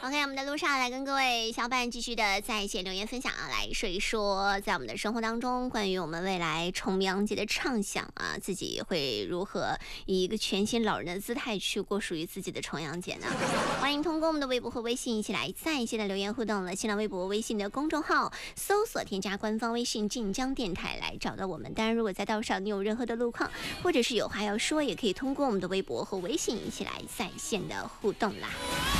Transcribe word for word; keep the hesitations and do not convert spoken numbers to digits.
OK， 我们的路上来跟各位小伙伴继续的在线留言分享啊，来说一说在我们的生活当中关于我们未来重阳节的畅想啊，自己会如何以一个全新老人的姿态去过属于自己的重阳节呢？欢迎通过我们的微博和微信一起来在线的留言互动了。新浪微博、微信的公众号搜索添加官方微信晋江电台来找到我们。当然，如果在道上你有任何的路况，或者是有话要说，也可以通过我们的微博和微信一起来在线的互动啦。